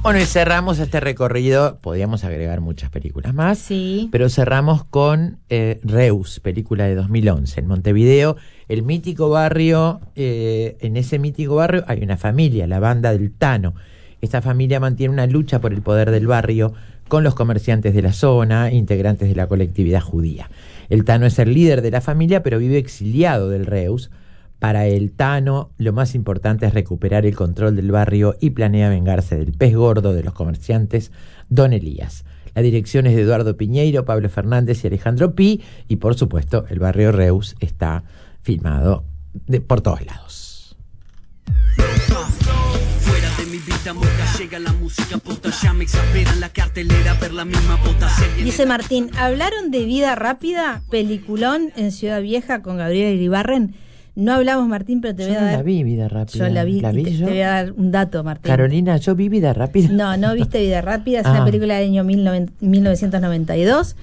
Bueno, y cerramos este recorrido, podríamos agregar muchas películas más, Sí. pero cerramos con Reus, película de 2011, en Montevideo, el mítico barrio, en ese mítico barrio hay una familia, la banda del Tano. Esta familia mantiene una lucha por el poder del barrio con los comerciantes de la zona, integrantes de la colectividad judía. El Tano es el líder de la familia, pero vive exiliado del Reus. Para el Tano, lo más importante es recuperar el control del barrio y planea vengarse del pez gordo de los comerciantes, Don Elías. La dirección es de Eduardo Piñeiro, Pablo Fernández y Alejandro Pi, y por supuesto el barrio Reus está filmado por todos lados. Fuera de mi vida moca llega la música pota, ya me exasperan la cartelera ver la misma bota. Dice Martín, ¿hablaron de Vida Rápida? Peliculón en Ciudad Vieja con Gabriela Iribarren. No hablamos, Martín, pero te voy a dar... la vi, Vida Rápida. Yo la vi, ¿La vi y yo? te voy a dar un dato, Martín. Carolina, yo vi Vida Rápida. No viste Vida Rápida, es una película del año 1992.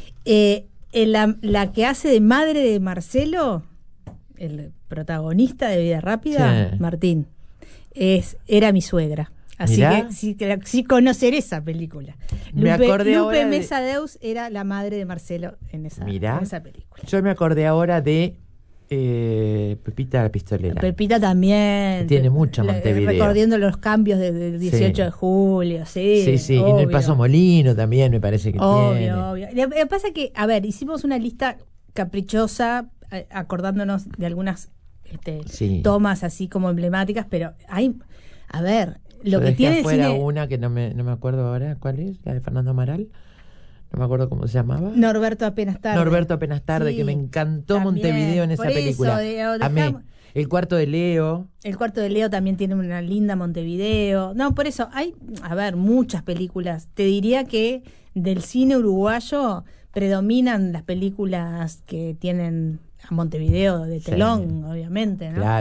La que hace de madre de Marcelo, el protagonista de Vida Rápida, Sí. Martín, era mi suegra. Así Mirá. que sí conocer esa película. Me acordé ahora Lupe de- Mesa Deus era la madre de Marcelo en esa película. Yo me acordé ahora de Pepita la Pistolera. Pepita también. Tiene mucho Montevideo. Recordando los cambios del 18 Sí. de julio, sí. Sí, y en obvio. el Paso Molino también me parece que tiene. Obvio. Lo que pasa es que, a ver, hicimos una lista caprichosa, acordándonos de algunas Sí. tomas así como emblemáticas, pero hay, a ver, lo Yo que dejé tiene el afuera cine... una que no me acuerdo ahora, ¿cuál es? La de Fernando Amaral. No me acuerdo cómo se llamaba. Norberto apenas tarde. Norberto apenas tarde, Sí, que me encantó también. Montevideo en esa Por eso, película. Amé. dejamos- El cuarto de Leo. El cuarto de Leo también tiene una linda Montevideo. No, por eso hay, a ver, muchas películas. Te diría que del cine uruguayo predominan las películas que tienen a Montevideo de telón, obviamente, ¿no? Claro.